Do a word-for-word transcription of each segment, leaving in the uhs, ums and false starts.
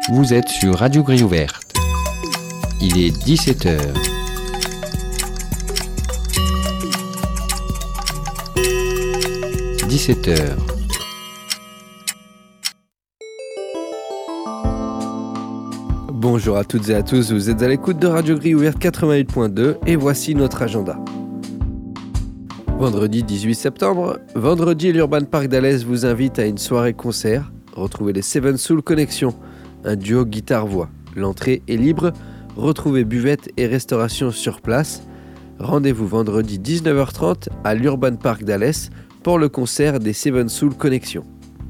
Vous êtes sur Radio Grille Ouverte. Il est dix-sept heures. dix-sept heures. Bonjour à toutes et à tous, vous êtes à l'écoute de Radio Grille Ouverte quatre-vingt-huit point deux et voici notre agenda. Vendredi dix-huit septembre, vendredi l'Urban Park d'Alès vous invite à une soirée concert. Retrouvez les Seven Soul Connection, un duo guitare-voix. L'entrée est libre, retrouvez buvette et restauration sur place. Rendez-vous vendredi dix-neuf heures trente à l'Urban Park d'Alès pour le concert des Seven Soul Connection.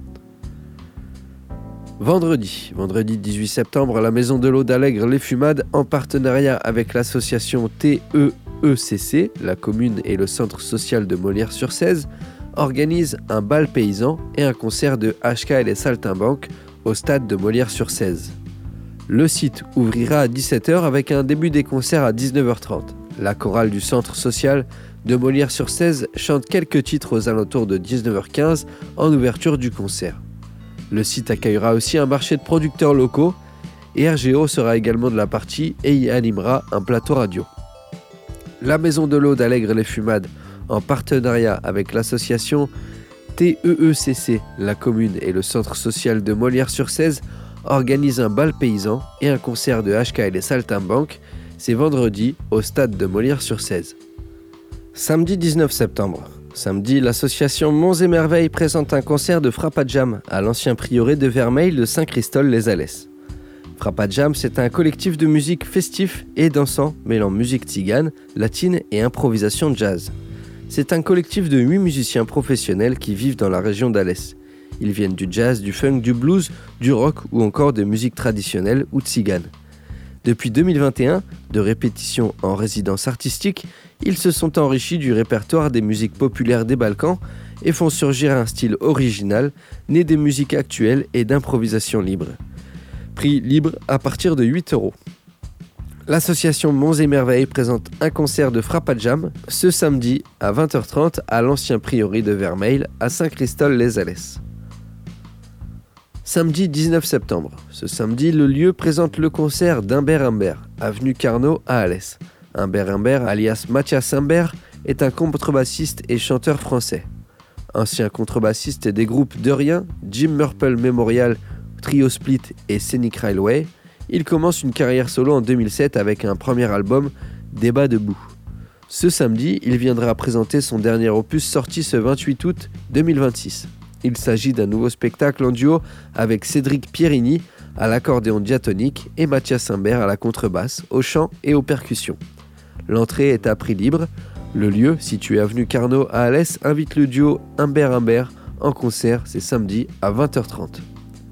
Vendredi, vendredi dix-huit septembre, la Maison de l'Eau d'Allègre Les Fumades, en partenariat avec l'association T E E C C, la commune et le centre social de Molières-sur-Cèze, organise un bal paysan et un concert de H K et les Saltimbanques au stade de Molières-sur-Cèze. Le site ouvrira à dix-sept heures avec un début des concerts à dix-neuf heures trente. La chorale du centre social de Molières-sur-Cèze chante quelques titres aux alentours de dix-neuf heures quinze en ouverture du concert. Le site accueillera aussi un marché de producteurs locaux et R G O sera également de la partie et y animera un plateau radio. La Maison de l'Eau d'Allègre Les Fumades, en partenariat avec l'association T E E C C, la commune et le centre social de Molières-sur-Cèze, organise un bal paysan et un concert de H K et les Saltimbanques. C'est vendredi au stade de Molières-sur-Cèze. Samedi dix-neuf septembre. Samedi, l'association Monts et Merveilles présente un concert de Frappadjam à l'ancien prieuré de Vermeil de Saint-Christol-les-Alès. Frappadjam, c'est un collectif de musique festif et dansant mêlant musique tzigane, latine et improvisation jazz. C'est un collectif de huit musiciens professionnels qui vivent dans la région d'Alès. Ils viennent du jazz, du funk, du blues, du rock ou encore de musique traditionnelle ou tzigane. Depuis deux mille vingt et un, de répétitions en résidence artistique, ils se sont enrichis du répertoire des musiques populaires des Balkans et font surgir un style original, né des musiques actuelles et d'improvisation libre. Prix libre à partir de huit euros. L'association Monts et Merveilles présente un concert de Frappadjam ce samedi à vingt heures trente à l'ancien prieuré de Vermeil à Saint-Christol-les-Alès. Samedi dix-neuf septembre. Ce samedi, le lieu présente le concert d'Humbert Humbert, avenue Carnot à Alès. Humbert Humbert, alias Mathias Humbert, est un contrebassiste et chanteur français. Ancien contrebassiste des groupes De Rien, Jim Murple Memorial, Trio Split et Scenic Railway, il commence une carrière solo en deux mille sept avec un premier album, Débat debout. Ce samedi, il viendra présenter son dernier opus sorti ce vingt-huit août deux mille vingt-six. Il s'agit d'un nouveau spectacle en duo avec Cédric Pierini à l'accordéon diatonique et Mathias Humbert à la contrebasse, au chant et aux percussions. L'entrée est à prix libre. Le lieu, situé avenue Carnot à Alès, invite le duo Humbert Humbert en concert, c'est samedi à vingt heures trente.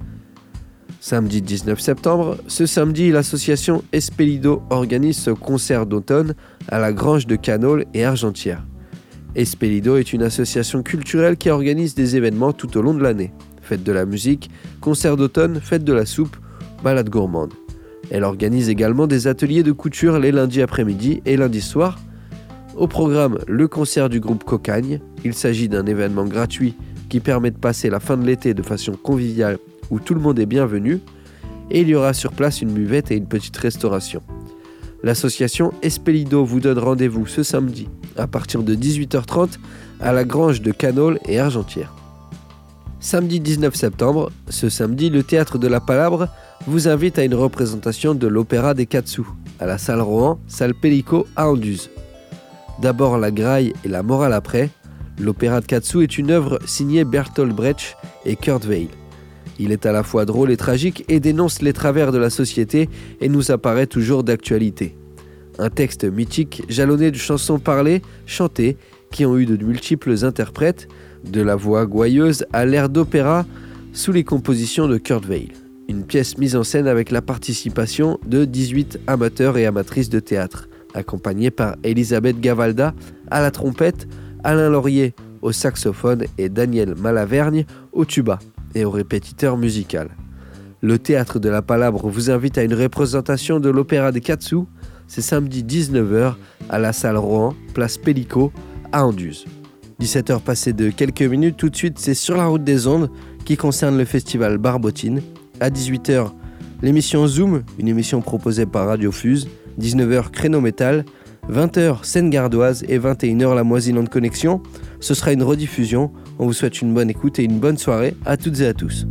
Samedi dix-neuf septembre, ce samedi, l'association Espelido organise ce concert d'automne à la Grange de Canole et Argentière. Espelido est une association culturelle qui organise des événements tout au long de l'année. Fête de la musique, concert d'automne, fête de la soupe, balade gourmande. Elle organise également des ateliers de couture les lundis après-midi et lundis soir. Au programme, le concert du groupe Cocagne. Il s'agit d'un événement gratuit qui permet de passer la fin de l'été de façon conviviale où tout le monde est bienvenu. Et il y aura sur place une buvette et une petite restauration. L'association Espelido vous donne rendez-vous ce samedi à partir de dix-huit heures trente à la Grange de Canole et Argentière. Samedi dix-neuf septembre, ce samedi, le Théâtre de la Palabre vous invite à une représentation de l'Opéra des Quatre Sous à la salle Rohan, salle Pellico à Anduze. D'abord la graille et la morale après, l'Opéra de Quatre Sous est une œuvre signée Bertolt Brecht et Kurt Weill. Il est à la fois drôle et tragique et dénonce les travers de la société et nous apparaît toujours d'actualité. Un texte mythique jalonné de chansons parlées, chantées, qui ont eu de multiples interprètes, de la voix gouailleuse à l'air d'opéra sous les compositions de Kurt Weill. Une pièce mise en scène avec la participation de dix-huit amateurs et amatrices de théâtre, accompagnés par Elisabeth Gavalda à la trompette, Alain Laurier au saxophone et Daniel Malavergne au tuba et au répétiteur musical. Le Théâtre de la Palabre vous invite à une représentation de l'Opéra des Quatre Sous. C'est samedi dix-neuf heures à la salle Rohan, place Pellico à Anduze. dix-sept heures passées de quelques minutes, tout de suite c'est Sur la route des ondes qui concerne le festival Barbotine. À dix-huit heures, l'émission Zoom, une émission proposée par Radio Fuse, dix-neuf heures créneau métal, vingt heures scène gardoise et vingt et une heures la moisinante connexion. Ce sera une rediffusion. On vous souhaite une bonne écoute et une bonne soirée à toutes et à tous.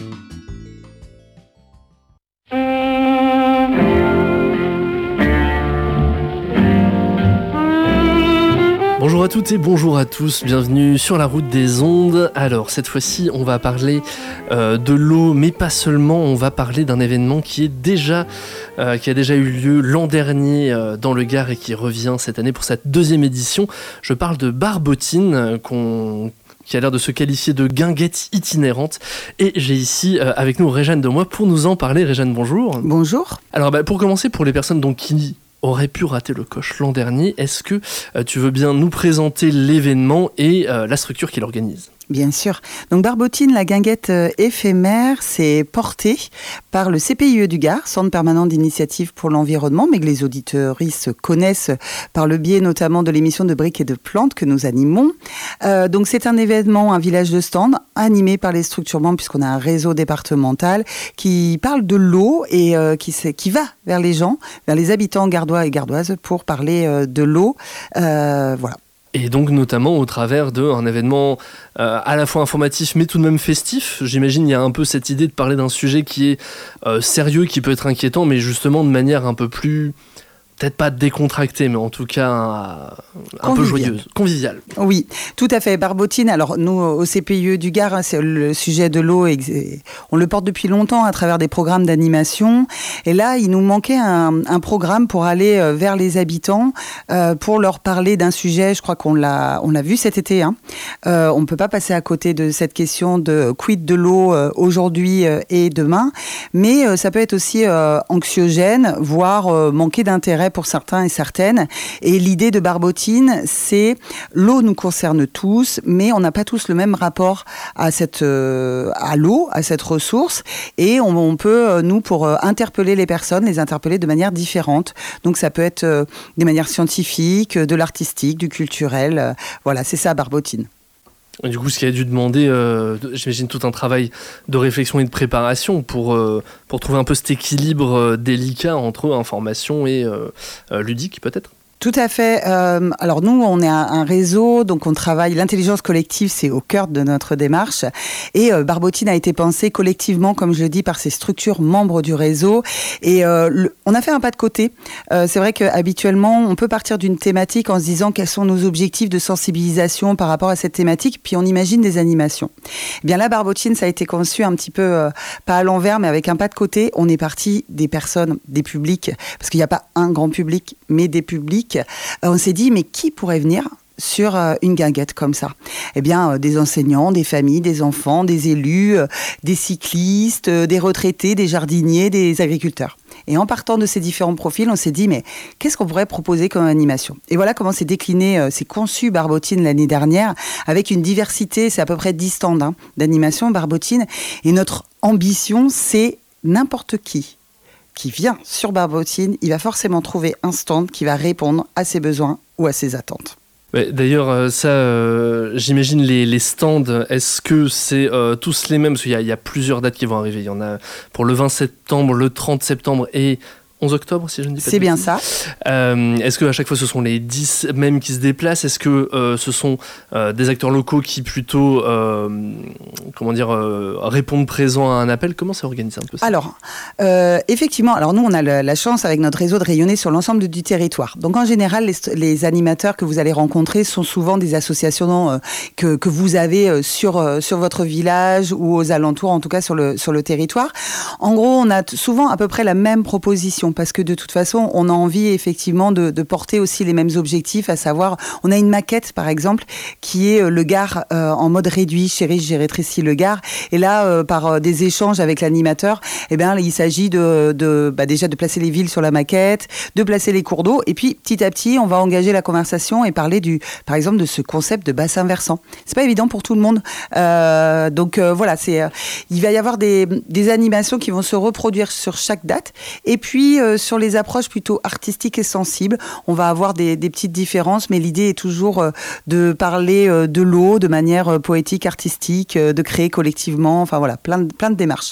Bonjour à toutes et bonjour à tous, bienvenue sur la route des ondes. Alors cette fois-ci on va parler euh, de l'eau, mais pas seulement, on va parler d'un événement qui est déjà, euh, qui a déjà eu lieu l'an dernier euh, dans le Gard et qui revient cette année pour cette deuxième édition. Je parle de Barbotine, euh, qu'on... qui a l'air de se qualifier de guinguette itinérante. Et j'ai ici euh, avec nous Réjeanne Demoy pour nous en parler. Réjeanne, bonjour. Bonjour. Alors bah, pour commencer, pour les personnes donc, qui aurait pu rater le coche l'an dernier, est-ce que euh, tu veux bien nous présenter l'événement et euh, la structure qui l'organise ? Bien sûr. Donc Barbotine, la guinguette euh, éphémère, c'est porté par le C P I E du Gard, Centre permanent d'initiative pour l'environnement, mais que les auditeuristes connaissent par le biais notamment de l'émission de Briques et de Plantes que nous animons. Euh, donc c'est un événement, un village de stand animé par les structures membres, puisqu'on a un réseau départemental qui parle de l'eau et euh, qui, qui va vers les gens, vers les habitants gardois et gardoises pour parler euh, de l'eau. Euh, voilà. Et donc notamment au travers d'un événement euh, à la fois informatif mais tout de même festif. J'imagine il y a un peu cette idée de parler d'un sujet qui est euh, sérieux, qui peut être inquiétant, mais justement de manière un peu plus, peut-être pas décontractée, mais en tout cas un, un peu joyeuse, conviviale. Oui, tout à fait. Barbotine, alors nous au C P I E du Gard, hein, c'est le sujet de l'eau, on le porte depuis longtemps à travers des programmes d'animation. Et là, il nous manquait un, un programme pour aller vers les habitants, euh, pour leur parler d'un sujet. Je crois qu'on l'a, on l'a vu cet été. Hein. Euh, on ne peut pas passer à côté de cette question de quid de l'eau euh, aujourd'hui euh, et demain. Mais euh, ça peut être aussi euh, anxiogène, voire euh, manquer d'intérêt pour certains et certaines. Et l'idée de Barbotine, c'est l'eau nous concerne tous, mais on n'a pas tous le même rapport à cette euh, à l'eau, à cette ressource. Et on, on peut, nous, pour euh, interpeller les personnes, les interpeller de manière différente. Donc ça peut être euh, des manières scientifiques, de l'artistique, du culturel. Euh, voilà, c'est ça Barbotine. Et du coup, ce qui a dû demander, euh, j'imagine, tout un travail de réflexion et de préparation pour, euh, pour trouver un peu cet équilibre euh, délicat entre information et euh, euh, ludique, peut-être ? Tout à fait. Euh, alors nous, on est un, un réseau, donc on travaille. L'intelligence collective, c'est au cœur de notre démarche. Et euh, Barbotine a été pensée collectivement, comme je le dis, par ces structures membres du réseau. Et euh, le, on a fait un pas de côté. Euh, c'est vrai qu'habituellement, on peut partir d'une thématique en se disant quels sont nos objectifs de sensibilisation par rapport à cette thématique, puis on imagine des animations. Eh bien là, Barbotine, ça a été conçu un petit peu euh, pas à l'envers, mais avec un pas de côté. On est parti des personnes, des publics, parce qu'il n'y a pas un grand public, mais des publics. On s'est dit, mais qui pourrait venir sur euh, une guinguette comme ça ? Eh bien, euh, des enseignants, des familles, des enfants, des élus, euh, des cyclistes, euh, des retraités, des jardiniers, des agriculteurs. Et en partant de ces différents profils, on s'est dit, mais qu'est-ce qu'on pourrait proposer comme animation ? Et voilà comment c'est décliné, euh, c'est conçu Barbotine l'année dernière, avec une diversité, c'est à peu près dix stands hein, d'animation Barbotine. Et notre ambition, c'est n'importe qui qui vient sur Barbotine, il va forcément trouver un stand qui va répondre à ses besoins ou à ses attentes. Ouais, d'ailleurs, ça, euh, j'imagine les, les stands, est-ce que c'est euh, tous les mêmes ? Parce qu'il y a, il y a plusieurs dates qui vont arriver. Il y en a pour le vingt septembre, le trente septembre et onze octobre, si je ne dis pas de C'est bien bêtises. ça. Euh, est-ce qu'à chaque fois, ce sont les dix mêmes qui se déplacent ? Est-ce que euh, ce sont euh, des acteurs locaux qui plutôt euh, comment dire, euh, répondent présents à un appel ? Comment c'est organisé un peu ça ? Alors, euh, effectivement, alors nous, on a le, la chance avec notre réseau de rayonner sur l'ensemble du territoire. Donc, en général, les, les animateurs que vous allez rencontrer sont souvent des associations euh, que, que vous avez euh, sur, euh, sur votre village ou aux alentours, en tout cas sur le, sur le territoire. En gros, on a t- souvent à peu près la même proposition. Parce que de toute façon, on a envie effectivement de, de porter aussi les mêmes objectifs, à savoir, on a une maquette par exemple, qui est le Gard euh, en mode réduit, chérie, j'ai rétréci le Gard. Et là, euh, par euh, des échanges avec l'animateur, eh bien, il s'agit de, de bah, déjà de placer les villes sur la maquette, de placer les cours d'eau, et puis petit à petit, on va engager la conversation et parler du, par exemple, de ce concept de bassin versant. C'est pas évident pour tout le monde. Euh, donc euh, voilà, c'est, euh, il va y avoir des, des animations qui vont se reproduire sur chaque date. Et puis euh, sur les approches plutôt artistiques et sensibles, on va avoir des, des petites différences, mais l'idée est toujours euh, de parler euh, de l'eau de manière euh, poétique, artistique, euh, de créer collectivement, enfin voilà, plein de, plein de démarches.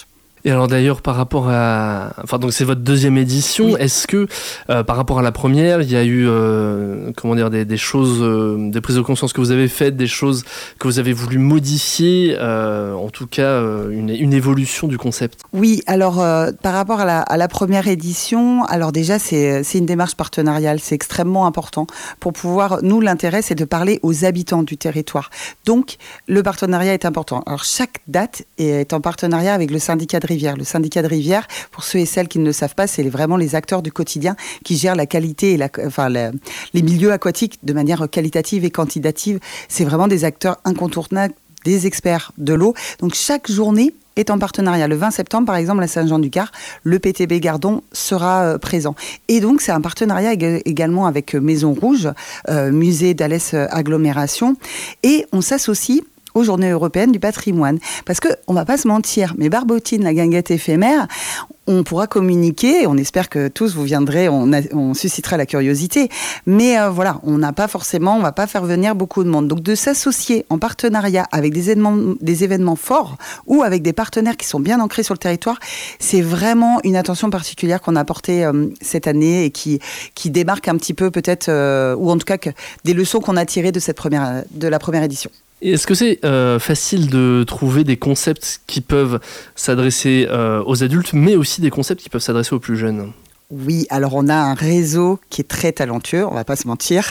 Et alors d'ailleurs, par rapport à... Enfin, donc c'est votre deuxième édition. Oui. Est-ce que, euh, par rapport à la première, il y a eu, euh, comment dire, des, des choses, euh, des prises de conscience que vous avez faites, des choses que vous avez voulu modifier, euh, en tout cas, euh, une, une évolution du concept? Oui, alors, euh, par rapport à la, à la première édition, alors déjà, c'est, c'est une démarche partenariale. C'est extrêmement important pour pouvoir... Nous, l'intérêt, c'est de parler aux habitants du territoire. Donc, le partenariat est important. Alors, chaque date est en partenariat avec le syndicat de Rivière. Le syndicat de Rivière, pour ceux et celles qui ne le savent pas, c'est vraiment les acteurs du quotidien qui gèrent la qualité et la, enfin, la, les milieux aquatiques de manière qualitative et quantitative. C'est vraiment des acteurs incontournables, des experts de l'eau. Donc chaque journée est en partenariat. Le vingt septembre, par exemple, à Saint-Jean-du-Gard, le P T B Gardon sera euh, présent. Et donc, c'est un partenariat ég- également avec Maison Rouge, euh, musée d'Alès Agglomération. Et on s'associe aux Journées européennes du patrimoine. Parce qu'on ne va pas se mentir, mais Barbotine, la guinguette éphémère, on pourra communiquer, on espère que tous vous viendrez, on, a, on suscitera la curiosité, mais euh, voilà, on n'a pas forcément, on ne va pas faire venir beaucoup de monde. Donc de s'associer en partenariat avec des événements, des événements forts ou avec des partenaires qui sont bien ancrés sur le territoire, c'est vraiment une attention particulière qu'on a apportée euh, cette année et qui, qui démarque un petit peu peut-être, euh, ou en tout cas que, des leçons qu'on a tirées de, cette première, de la première édition. Et est-ce que c'est euh, facile de trouver des concepts qui peuvent s'adresser euh, aux adultes, mais aussi des concepts qui peuvent s'adresser aux plus jeunes ? Oui, alors on a un réseau qui est très talentueux, on va pas se mentir,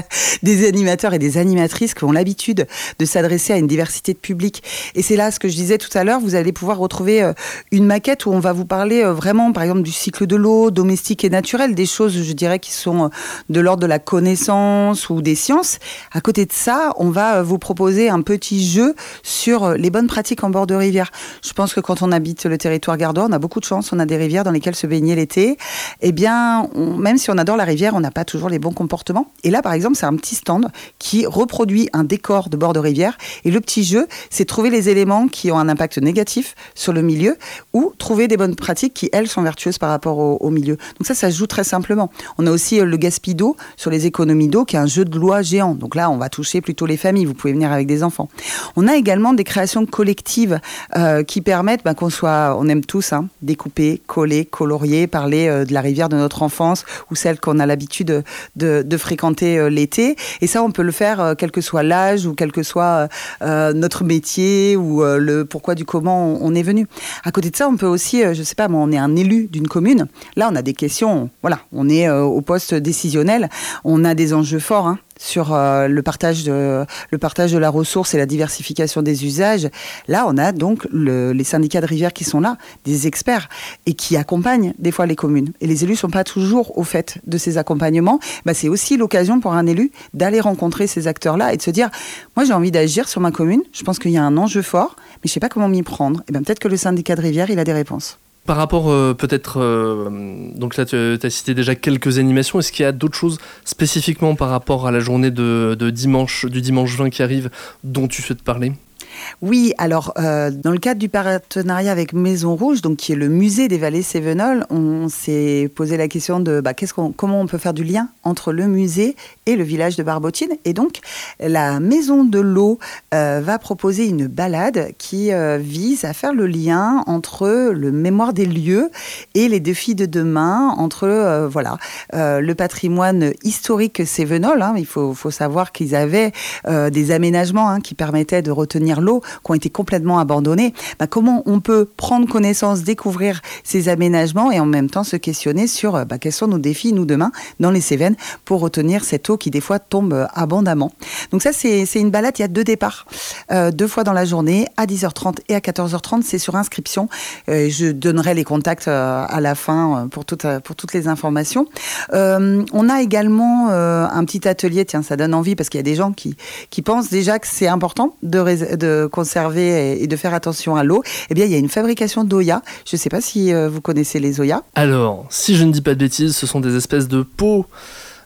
des animateurs et des animatrices qui ont l'habitude de s'adresser à une diversité de publics. Et c'est là ce que je disais tout à l'heure, vous allez pouvoir retrouver une maquette où on va vous parler vraiment, par exemple, du cycle de l'eau, domestique et naturel, des choses, je dirais, qui sont de l'ordre de la connaissance ou des sciences. À côté de ça, on va vous proposer un petit jeu sur les bonnes pratiques en bord de rivière. Je pense que quand on habite le territoire gardois, on a beaucoup de chance, on a des rivières dans lesquelles se baigner l'été. Eh bien, on, même si on adore la rivière, on n'a pas toujours les bons comportements. Et là, par exemple, c'est un petit stand qui reproduit un décor de bord de rivière. Et le petit jeu, c'est trouver les éléments qui ont un impact négatif sur le milieu ou trouver des bonnes pratiques qui, elles, sont vertueuses par rapport au, au milieu. Donc ça, ça se joue très simplement. On a aussi le gaspille d'eau sur les économies d'eau, qui est un jeu de loi géant. Donc là, on va toucher plutôt les familles. Vous pouvez venir avec des enfants. On a également des créations collectives euh, qui permettent ben, qu'on soit, on aime tous, hein, découper, coller, colorier, parler euh, de la rivière de notre enfance ou celle qu'on a l'habitude de, de, de fréquenter euh, l'été. Et ça, on peut le faire euh, quel que soit l'âge ou quel que soit euh, notre métier ou euh, le pourquoi du comment on, on est venu. À côté de ça, on peut aussi, euh, je sais pas, moi, on est un élu d'une commune. Là, on a des questions. Voilà, on est euh, au poste décisionnel. On a des enjeux forts, hein, sur euh, le partage de le partage de la ressource et la diversification des usages. Là, on a donc le, les syndicats de rivière qui sont là, des experts et qui accompagnent des fois les communes. Et les élus sont pas toujours au fait de ces accompagnements. Bah, c'est aussi l'occasion pour un élu d'aller rencontrer ces acteurs-là et de se dire, moi, j'ai envie d'agir sur ma commune. Je pense qu'il y a un enjeu fort, mais je sais pas comment m'y prendre. Et ben peut-être que le syndicat de rivière, il a des réponses. Par rapport euh, peut-être, euh, donc là tu as cité déjà quelques animations, est-ce qu'il y a d'autres choses spécifiquement par rapport à la journée de, de dimanche, du dimanche vingt qui arrive dont tu souhaites parler ? Oui, alors euh, dans le cadre du partenariat avec Maison Rouge, donc qui est le musée des vallées cévenols, on s'est posé la question de bah, qu'est-ce qu'on, comment on peut faire du lien entre le musée et le village de Barbotine. Et donc la Maison de l'eau euh, va proposer une balade qui euh, vise à faire le lien entre le mémoire des lieux et les défis de demain, entre euh, voilà euh, le patrimoine historique cévenol. Hein, il faut, faut savoir qu'ils avaient euh, des aménagements hein, qui permettaient de retenir l'eau, qui ont été complètement abandonnés. Bah, comment on peut prendre connaissance, découvrir ces aménagements et en même temps se questionner sur bah, quels sont nos défis, nous, demain, dans les Cévennes, pour retenir cette eau qui, des fois, tombe abondamment. Donc ça, c'est, c'est une balade, il y a deux départs, euh, deux fois dans la journée, à dix heures trente et à quatorze heures trente, c'est sur inscription. Euh, je donnerai les contacts euh, à la fin euh, pour, tout, euh, pour toutes les informations. Euh, on a également euh, un petit atelier, tiens, ça donne envie, parce qu'il y a des gens qui, qui pensent déjà que c'est important de, rés- de conserver et de faire attention à l'eau. Eh bien, il y a une fabrication d'Oya. Je ne sais pas si euh, vous connaissez les Oya. Alors, si je ne dis pas de bêtises, ce sont des espèces de pots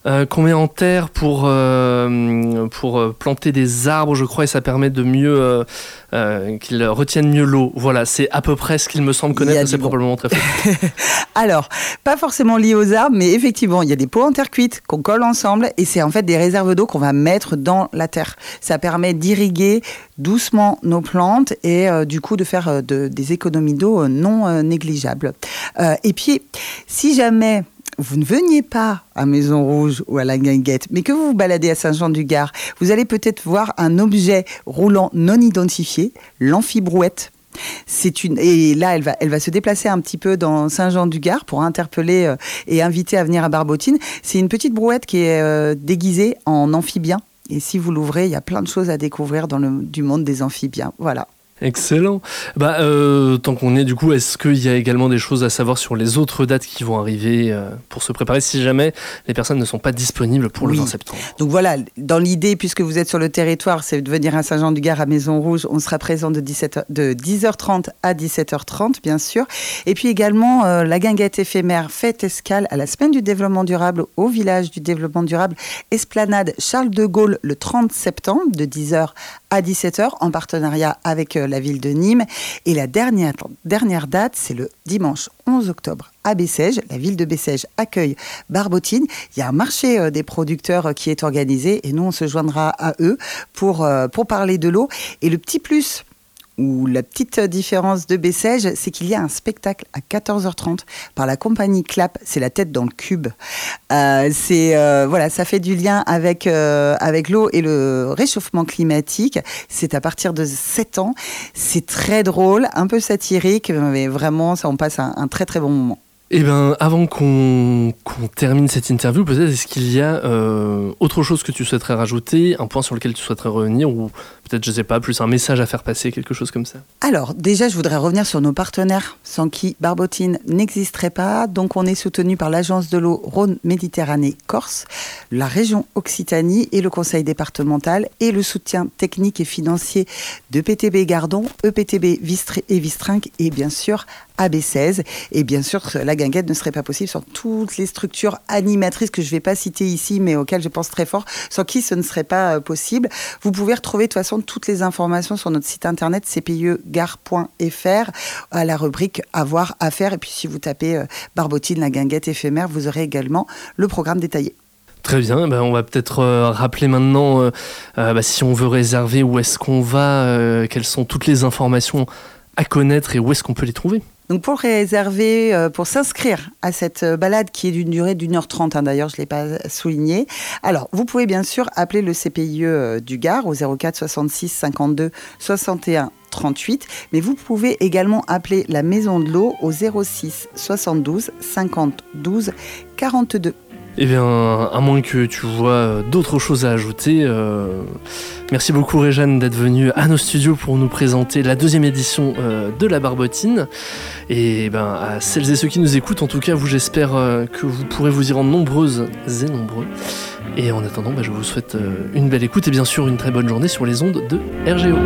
euh, qu'on met en terre pour, euh, pour planter des arbres, je crois, et ça permet de mieux euh, euh, qu'ils retiennent mieux l'eau. Voilà, c'est à peu près ce qu'il me semble connaître, c'est bon. Probablement très faux. Alors, pas forcément lié aux arbres, mais effectivement, il y a des pots en terre cuite qu'on colle ensemble et c'est en fait des réserves d'eau qu'on va mettre dans la terre. Ça permet d'irriguer doucement nos plantes et euh, du coup de faire euh, de, des économies d'eau non euh, négligeables. Euh, et puis, si jamais vous ne veniez pas à Maison Rouge ou à la Guinguette, mais que vous vous baladez à Saint-Jean-du-Gard, vous allez peut-être voir un objet roulant non identifié, l'amphibrouette. C'est une et là elle va elle va se déplacer un petit peu dans Saint-Jean-du-Gard pour interpeller euh, et inviter à venir à Barbotine. C'est une petite brouette qui est euh, déguisée en amphibien et si vous l'ouvrez, il y a plein de choses à découvrir dans le du monde des amphibiens. Voilà. Excellent. Bah, euh, tant qu'on est, du coup, est-ce qu'il y a également des choses à savoir sur les autres dates qui vont arriver euh, pour se préparer si jamais les personnes ne sont pas disponibles pour oui. le vingt septembre? Donc voilà, dans l'idée, puisque vous êtes sur le territoire, c'est de venir à Saint-Jean-du-Gard à Maison Rouge. On sera présent de, dix-sept heures, de dix heures trente à dix-sept heures trente, bien sûr. Et puis également, euh, la guinguette éphémère fait escale à la Semaine du développement durable au village du développement durable, Esplanade Charles de Gaulle, le trente septembre, de dix heures à dix-sept heures, en partenariat avec euh, la ville de Nîmes. Et la dernière, dernière date, c'est le dimanche onze octobre à Bessèges. La ville de Bessèges accueille Barbotine. Il y a un marché euh, des producteurs euh, qui est organisé et nous, on se joindra à eux pour, euh, pour parler de l'eau. Et le petit plus, ou la petite différence de Bessèges, c'est qu'il y a un spectacle à quatorze heures trente par la compagnie Clap, c'est la tête dans le cube. Euh, c'est, euh, voilà, ça fait du lien avec, euh, avec l'eau et le réchauffement climatique. C'est à partir de sept ans. C'est très drôle, un peu satirique, mais vraiment, ça, on passe un, un très très bon moment. Eh bien, avant qu'on, qu'on termine cette interview, peut-être est-ce qu'il y a euh, autre chose que tu souhaiterais rajouter, un point sur lequel tu souhaiterais revenir, ou peut-être, je ne sais pas, plus un message à faire passer, quelque chose comme ça? Alors, déjà, je voudrais revenir sur nos partenaires, sans qui Barbotine n'existerait pas. Donc, on est soutenu par l'Agence de l'eau Rhône-Méditerranée-Corse, la région Occitanie et le conseil départemental, et le soutien technique et financier de P T B Gardon, E P T B Vistri et Vistrinck, et bien sûr, A B seize. Et bien sûr, la guinguette ne serait pas possible sans toutes les structures animatrices que je ne vais pas citer ici, mais auxquelles je pense très fort, sans qui ce ne serait pas possible. Vous pouvez retrouver de toute façon toutes les informations sur notre site internet c p i e gare point f r à la rubrique Avoir à faire. Et puis si vous tapez Barbotine, la guinguette éphémère, vous aurez également le programme détaillé. Très bien, ben on va peut-être euh, rappeler maintenant euh, euh, bah, si on veut réserver, où est-ce qu'on va, euh, quelles sont toutes les informations à connaître et où est-ce qu'on peut les trouver. Donc pour réserver, euh, pour s'inscrire à cette balade qui est d'une durée d'une heure trente, hein, d'ailleurs je ne l'ai pas souligné, alors vous pouvez bien sûr appeler le C P I E du Gard au zéro quatre soixante-six cinquante-deux soixante et un trente-huit, mais vous pouvez également appeler la Maison de l'eau au zéro six soixante-douze cinquante douze quarante-deux. Eh bien, à moins que tu vois d'autres choses à ajouter, euh, merci beaucoup Réjeanne d'être venue à nos studios pour nous présenter la deuxième édition euh, de la Barbotine. Et ben, à celles et ceux qui nous écoutent, en tout cas, vous, j'espère euh, que vous pourrez vous y rendre nombreuses et nombreux. Et en attendant, ben, je vous souhaite euh, une belle écoute et bien sûr une très bonne journée sur les ondes de R G O.